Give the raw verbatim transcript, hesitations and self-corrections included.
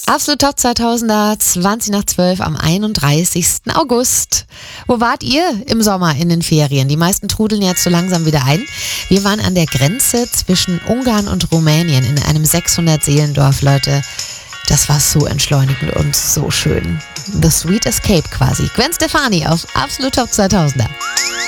Absolut Top zweitausender, zwanzig nach zwölf am einunddreißigsten August. Wo wart ihr im Sommer in den Ferien? Die meisten trudeln jetzt so langsam wieder ein. Wir waren an der Grenze zwischen Ungarn und Rumänien in einem sechshundert-Seelendorf, Leute. Das war so entschleunigend und so schön. The Sweet Escape quasi. Gwen Stefani auf Absolut Top zweitausender.